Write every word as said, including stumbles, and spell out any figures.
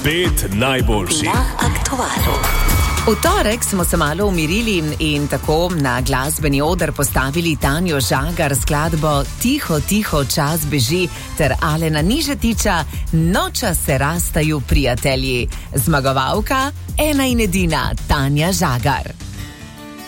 Pet najboljših na aktualu. V torek smo se malo umirili in tako na glasbeni oder postavili Tanjo Žagar skladbo Tiho, tiho, čas beži ter Alena Nižetiča Noča se rastaju prijatelji. Zmagovalka, ena in edina Tanja Žagar.